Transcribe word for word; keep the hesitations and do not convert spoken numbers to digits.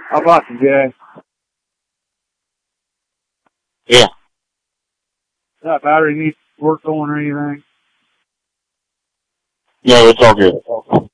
How about you, Jay? Yeah. That battery needs work on or anything? No, it's all good.